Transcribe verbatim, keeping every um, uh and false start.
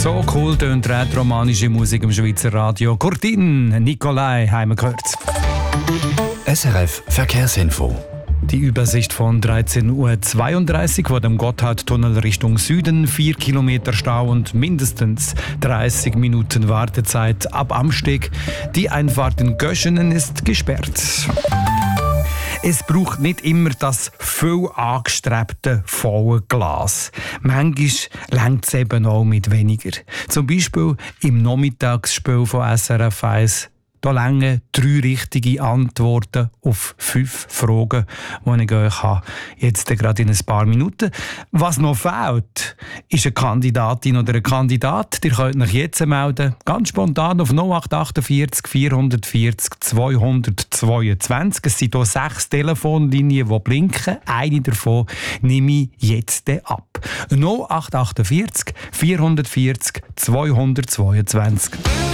So cool tönt rätoromanische Musik im Schweizer Radio. Cortin, Nikolai, haben wir gehört. S R F Verkehrsinfo. Die Übersicht von dreizehn Uhr zweiunddreißig vor dem Gotthardtunnel Richtung Süden. vier Kilometer Stau und mindestens dreißig Minuten Wartezeit ab Amsteg. Die Einfahrt in Göschenen ist gesperrt. Es braucht nicht immer das viel angestrebte volle Glas. Manchmal reicht es eben auch mit weniger. Zum Beispiel im Nachmittagsspiel von S R F eins. Da reichen drei richtige Antworten auf fünf Fragen, die ich euch habe. Jetzt gerade in ein paar Minuten. Was noch fehlt, ist eine Kandidatin oder ein Kandidat. Ihr könnt euch jetzt melden, ganz spontan auf null acht achtundvierzig vierhundertvierzig zweihundertzweiundzwanzig. Es sind hier sechs Telefonlinien, die blinken. Eine davon nehme ich jetzt ab. null acht achtundvierzig vierhundertvierzig zweihundertzweiundzwanzig.